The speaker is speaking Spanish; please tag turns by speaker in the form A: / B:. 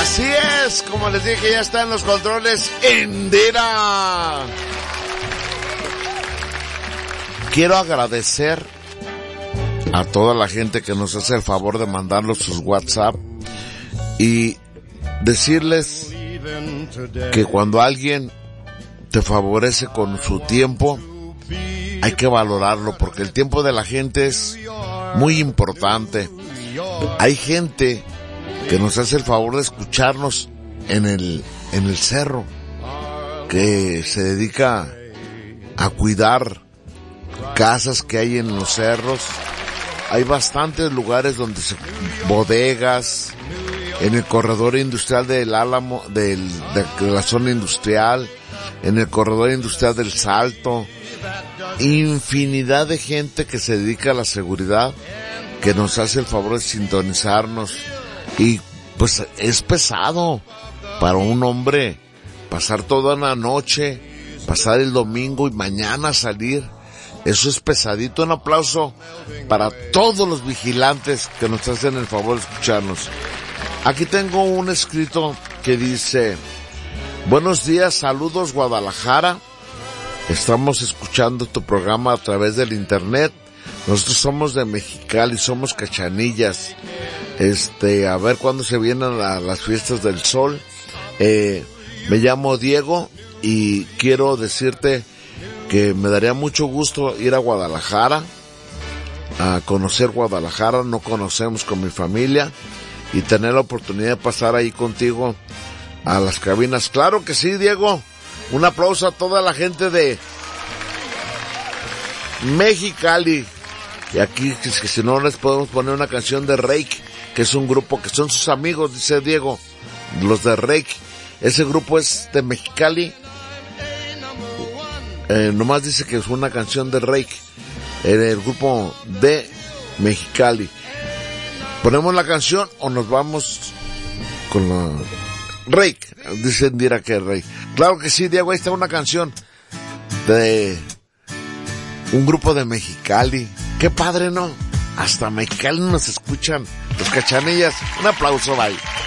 A: Así es, como les dije, ya está en los controles Indira. Quiero agradecer a toda la gente que nos hace el favor de mandarnos sus WhatsApp y decirles que cuando alguien te favorece con su tiempo, hay que valorarlo, porque el tiempo de la gente es muy importante. Hay gente que nos hace el favor de escucharnos en el cerro, que se dedica a cuidar casas que hay en los cerros. Hay bastantes lugares donde bodegas, en el corredor industrial del Álamo, de la zona industrial, en el corredor industrial del Salto, infinidad de gente que se dedica a la seguridad, que nos hace el favor de sintonizarnos. Y pues es pesado para un hombre pasar toda una noche, pasar el domingo y mañana salir. Eso es pesadito. Un aplauso para todos los vigilantes que nos hacen el favor de escucharnos. Aquí tengo un escrito que dice: buenos días, saludos Guadalajara. Estamos escuchando tu programa a través del internet. Nosotros somos de Mexicali, somos cachanillas. A ver cuándo se vienen las fiestas del sol. Me llamo Diego y quiero decirte que me daría mucho gusto ir a Guadalajara, a conocer Guadalajara. No conocemos con mi familia, y tener la oportunidad de pasar ahí contigo a las cabinas. Claro que sí, Diego. Un aplauso a toda la gente de Mexicali. Y aquí, que si no, les podemos poner una canción de Reik, que es un grupo que son sus amigos, dice Diego, los de Reik. Ese grupo es de Mexicali. Nomás dice que es una canción de Reik, el grupo de Mexicali. ¿Ponemos la canción o nos vamos con la Reik? Dicen Dira que es Reik. Claro que sí, Diego, ahí está una canción de un grupo de Mexicali. Qué padre, ¿no? Hasta Mexicali nos escuchan los cachanillas. Un aplauso, bye.